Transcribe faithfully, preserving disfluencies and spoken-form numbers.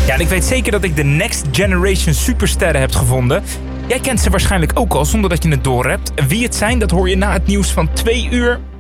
Ja, en ik weet zeker dat ik de Next Generation supersterren heb gevonden. Jij kent ze waarschijnlijk ook al, zonder dat je het doorhebt. Wie het zijn, dat hoor je na het nieuws van twee uur.